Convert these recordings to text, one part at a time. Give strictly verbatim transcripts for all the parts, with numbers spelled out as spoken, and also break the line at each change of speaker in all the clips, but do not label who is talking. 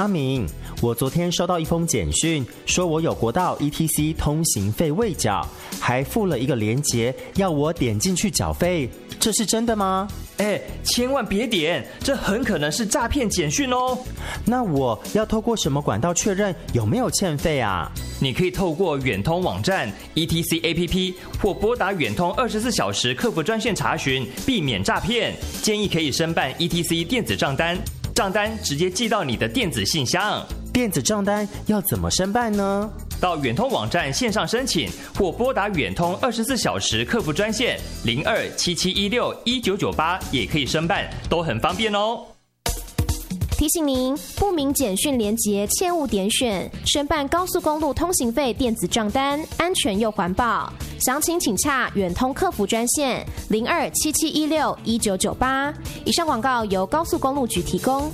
阿明，我昨天收到一封简讯，说我有国道 E T C 通行费未缴，还附了一个连结，要我点进去缴费，这是真的吗？
哎，千万别点，这很可能是诈骗简讯哦。
那我要透过什么管道确认有没有欠费啊？
你可以透过远通网站 E T C A P P 或拨打远通二十四小时客服专线查询，避免诈骗。建议可以申办 E T C 电子账单，账单直接寄到你的电子信箱。
电子账单要怎么申办呢？
到远通网站线上申请，或拨打远通二十四小时客服专线零二七七一六一九九八也可以申办，都很方便哦。
提醒您，不明简讯连结切勿点选，申办高速公路通行费电子账单，安全又环保。详情请洽远通客服专线零二七七一六一九九八。以上广告由高速公路局提供。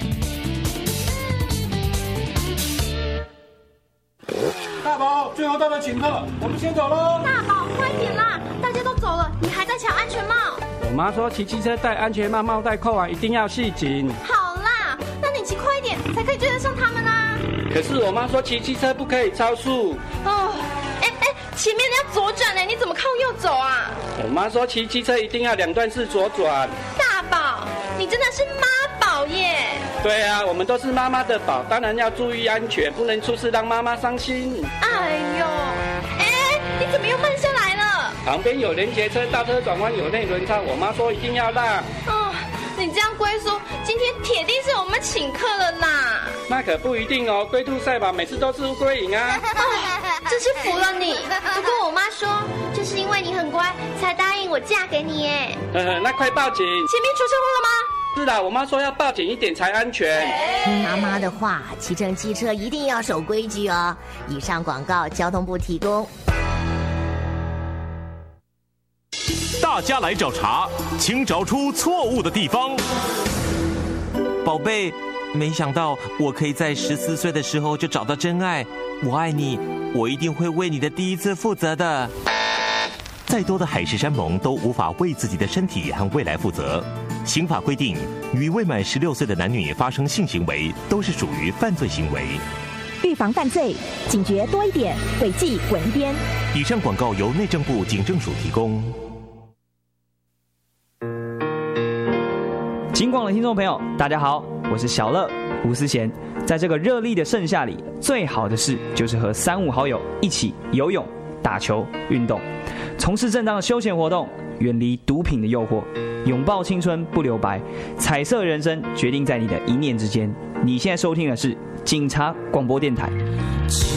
大宝，最后到了请客，我们先走喽。
大宝，快点啦！大家都走了，你还在抢安全帽。
我妈说骑机车戴安全帽，帽带扣完一定要系紧。
好啦，那你骑快一点，才可以追得上他们啦。
可是我妈说骑机车不可以超速。
哦，哎哎，前面要左转呢，你怎么靠右走啊？
我妈说骑机车一定要两段式左转。
大宝，你真的是妈宝耶！
对啊，我们都是妈妈的宝，当然要注意安全，不能出事让妈妈伤心。
哎呦，哎，你怎么又慢下来了？
旁边有连结车，倒车转弯有内轮差，我妈说一定要让。
哦，你这样龟叔，今天铁定是我们请客了啦。
那可不一定哦，龟兔赛跑每次都是乌龟赢啊。
哦，真是服了你。不过我妈说，就是因为你很乖，才答应我嫁给你耶。
呵呵，那快报警！
前面出车祸了吗？
是啦，我妈说要报警一点才安全。
听妈妈的话，骑乘机车一定要守规矩哦。以上广告交通部提供。
大家来找茬，请找出错误的地方。
宝贝，没想到我可以在十四岁的时候就找到真爱。我爱你，我一定会为你的第一次负责的。
再多的海誓山盟都无法为自己的身体和未来负责。刑法规定，与未满十六岁的男女发生性行为都是属于犯罪行为。
预防犯罪，警觉多一点，违纪滚一边。
以上广告由内政部警政署提供。
警广的听众朋友，大家好，我是小乐吴思贤。在这个热力的盛夏里，最好的事就是和三五好友一起游泳、打球、运动，从事正当的休闲活动，远离毒品的诱惑，拥抱青春不留白，彩色人生决定在你的一念之间。你现在收听的是警察广播电台。